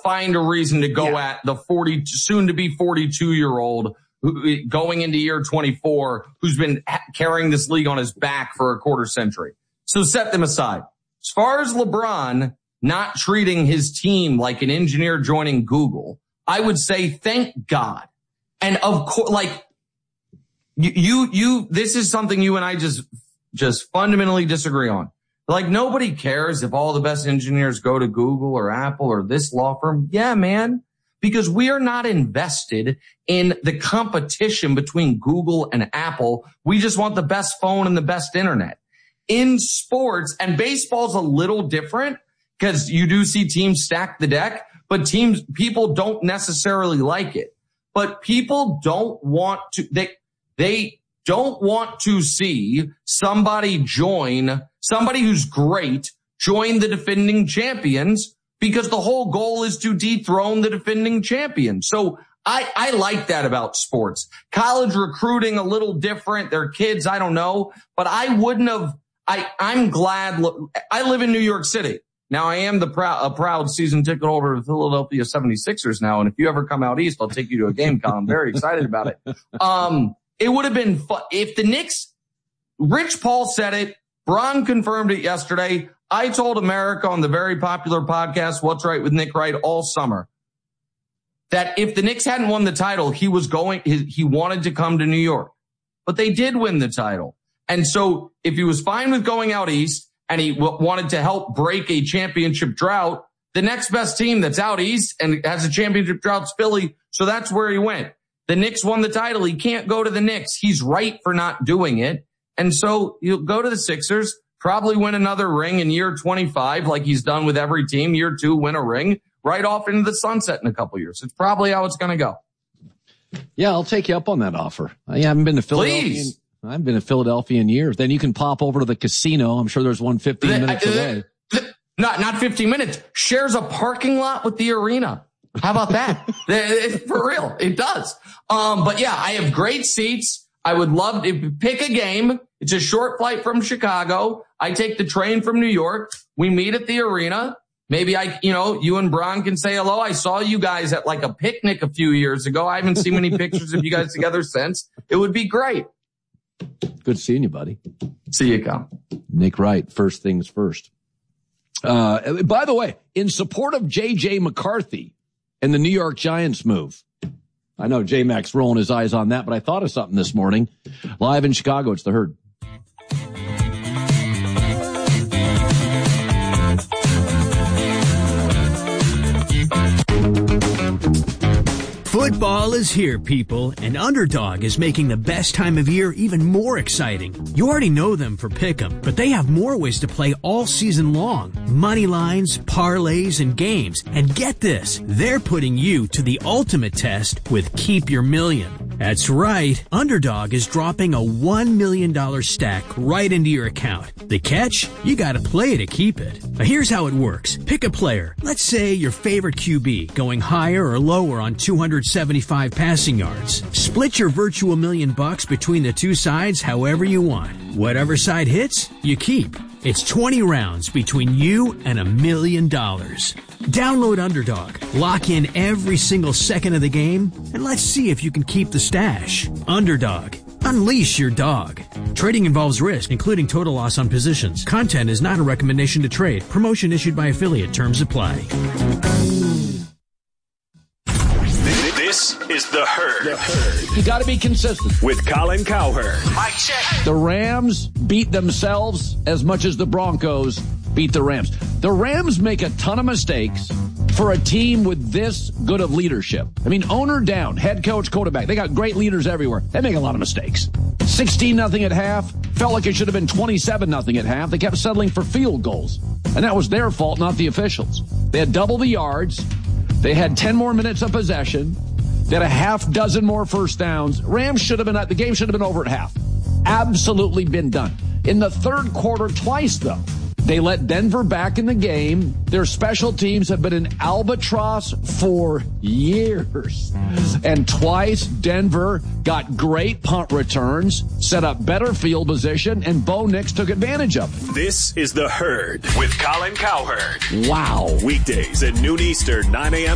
find a reason to go at the soon to be 42-year-old going into year 24 who's been carrying this league on his back for a quarter century. So set them aside. As far as LeBron not treating his team like an engineer joining Google, I would say thank God. And of course, like this is something you and I just fundamentally disagree on. Like, nobody cares if all the best engineers go to Google or Apple or this law firm. Yeah, man, because we are not invested in the competition between Google and Apple. We just want the best phone and the best internet. In sports, and baseball's a little different because you do see teams stack the deck, but people don't necessarily like it. But people don't want to, they don't want to see somebody who's great join the defending champions, because the whole goal is to dethrone the defending champion. So I like that about sports. College recruiting, a little different. They're kids, I don't know. But I'm glad. I live in New York City. Now, I am a proud season ticket holder of the Philadelphia 76ers now. And if you ever come out east, I'll take you to a game, Colin. I'm very excited about it. It would have been fun if the Knicks, Rich Paul said it, Bron confirmed it yesterday. I told America on the very popular podcast, What's Right with Nick Wright, all summer, that if the Knicks hadn't won the title, he wanted to come to New York. But they did win the title. And so if he was fine with going out east and he wanted to help break a championship drought, the next best team that's out east and has a championship drought is Philly. So that's where he went. The Knicks won the title. He can't go to the Knicks. He's right for not doing it. And so you'll go to the Sixers, probably win another ring in year 25, like he's done with every team. Year 2, win a ring, right off into the sunset in a couple years. It's probably how it's going to go. Yeah, I'll take you up on that offer. I haven't been to Philadelphia. Please. I've been to Philadelphia in years. Then you can pop over to the casino. I'm sure there's one 15 minutes away. Not 15 minutes. Shares a parking lot with the arena. How about that? For real. It does. But yeah, I have great seats. I would love to pick a game. It's a short flight from Chicago. I take the train from New York. We meet at the arena. Maybe you and Bron can say hello. I saw you guys at like a picnic a few years ago. I haven't seen many pictures of you guys together since. It would be great. Good seeing you, buddy. See you, Cal. Nick Wright, first things first. By the way, in support of J.J. McCarthy and the New York Giants move, I know J-Mac's rolling his eyes on that, but I thought of something this morning. Live in Chicago, it's The Herd. Football is here, people, and Underdog is making the best time of year even more exciting. You already know them for Pick'em, but they have more ways to play all season long. Money lines, parlays, and games. And get this, they're putting you to the ultimate test with Keep Your Million. That's right, Underdog is dropping a $1 million stack right into your account. The catch? You gotta play to keep it. Now here's how it works. Pick a player. Let's say your favorite QB, going higher or lower on 275 passing yards. Split your virtual $1 million between the two sides however you want. Whatever side hits, you keep. It's 20 rounds between you and $1 million. Download Underdog, lock in every single second of the game, and let's see if you can keep the stash. Underdog. Unleash your dog. Trading involves risk, including total loss on positions. Content is not a recommendation to trade. Promotion issued by affiliate. Terms apply. This is The Herd. You got to be consistent. With Colin Cowherd. Mic check. The Rams beat themselves as much as the Broncos beat the Rams. The Rams make a ton of mistakes for a team with this good of leadership. I mean, owner down, head coach, quarterback. They got great leaders everywhere. They make a lot of mistakes. 16-0 at half. Felt like it should have been 27-0 at half. They kept settling for field goals. And that was their fault, not the officials. They had double the yards. They had 10 more minutes of possession. They had a half dozen more first downs. Rams should have been the game should have been over at half. Absolutely been done. In the third quarter, twice though, they let Denver back in the game. Their special teams have been an albatross for years. And twice Denver got great punt returns, set up better field position, and Bo Nix took advantage of it. This is The Herd with Colin Cowherd. Wow. Weekdays at noon Eastern, 9 a.m.